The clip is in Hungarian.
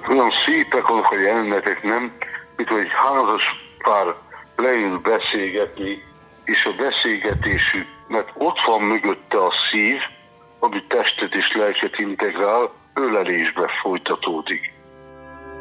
Tehát olyan szépek azok a jelenetek, nem? Mint hogy egy házas pár leül beszélgetni, és a beszélgetésüknek ott van mögötte a szív, ami testet és lelket integrál, ölelésbe folytatódik.